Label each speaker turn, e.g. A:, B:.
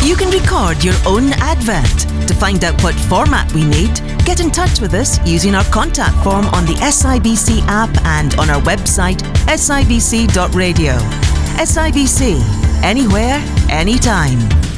A: You can record your own advert. To find out what format we need, get in touch with us using our contact form on the SIBC app and on our website, sibc.radio. SIBC, anywhere, anytime.